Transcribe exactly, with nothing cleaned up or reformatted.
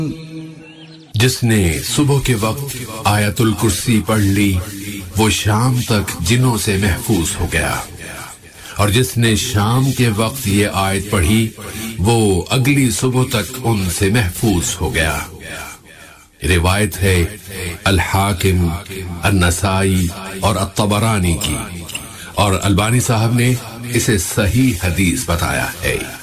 जिसने सुबह के वक्त आयतुल कुर्सी पढ़ ली वो शाम तक जिन्नों से महफूज हो गया, और जिसने शाम के वक्त ये आयत पढ़ी वो अगली सुबह तक उनसे महफूज हो गया। रिवायत है अल हाकिम, अन-नसाई और अत-तबरानी की, और अलबानी साहब ने इसे सही हदीस बताया है।